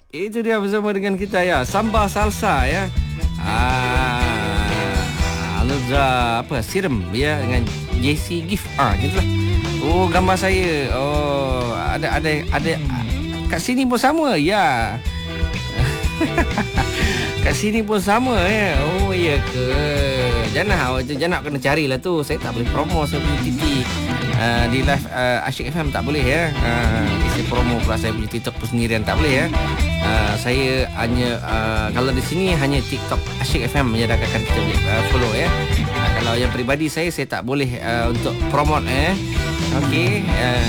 Itu dia bersama dengan kita ya, Samba Salsa ya. Aludra apa Siram ya dengan JC Gift. Gitulah. Oh, gambar saya. Oh, ada kat sini pun sama ya. Kat sini pun sama ya. Oh, iya ke? Jangan kena carilah tu. Saya tak boleh promo saya punya titi. Di live Asyik FM tak boleh ya. Isi promo pula saya punya TikTok pun sendirian tak boleh ya. Saya hanya kalau di sini hanya TikTok Asyik FM yang akan kita boleh follow ya. Kalau yang peribadi saya tak boleh untuk promote okey.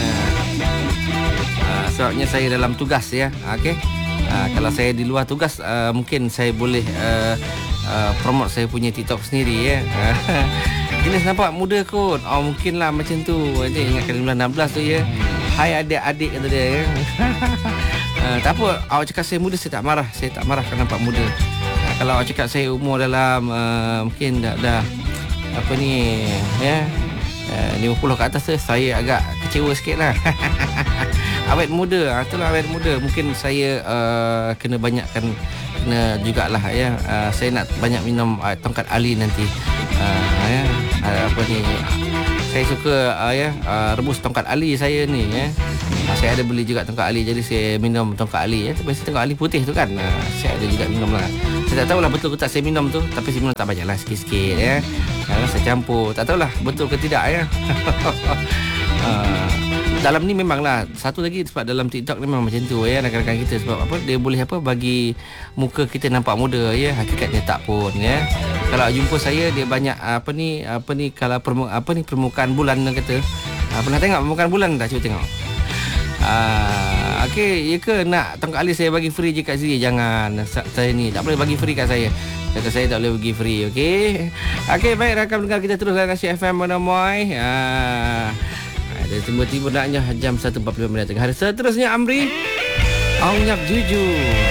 Sebabnya saya dalam tugas ya. Okey. Kalau saya di luar tugas mungkin saya boleh promote saya punya TikTok sendiri ya. Jenis nampak muda kot. Mungkinlah macam tu. Dia ingatkan 2016 tu ya. Hai adik-adik kata dia ya. Tak apa, awak cakap saya muda saya tak marah. Saya tak marah kerana nampak muda. Kalau awak cakap saya umur dalam mungkin dah apa ni ya, 50 ke atas tu, saya agak kecewa sikit lah. Awet muda, itulah awet muda. Mungkin saya kena jugalah ya. Saya nak banyak minum tongkat Ali nanti. Ya, apa ni, saya suka rebus tongkat Ali saya ni ya. Saya ada beli juga tongkat Ali, jadi saya minum tongkat Ali ya. Biasa tongkat Ali putih tu kan. Saya ada juga minum lah. Saya tak tahulah betul ke tak saya minum tu, tapi saya minum tak banyak lah, sikit-sikit ya. Saya campur, tak tahulah betul ke tidak ya. Dalam ni memanglah satu lagi sebab dalam TikTok ni memang macam tu ya, rakan-rakan kita, sebab apa, dia boleh bagi muka kita nampak muda ya, hakikatnya tak pun ya. Kalau jumpa saya dia banyak apa ni kalau permukaan bulan kata. Pernah tengok permukaan bulan tak? Cuba tengok. Okey, ya ke nak tongkat alis saya bagi free je kat sini? Jangan, saya ni tak boleh bagi free kat saya. Kata saya tak boleh bagi free, okey. Okey, baik rakan dengar, kita teruskan Asyik FM Monomoy. Ada tiba-tiba naknya jam 1.45 minit. Hari seterusnya Amri Ong Nyap Juju.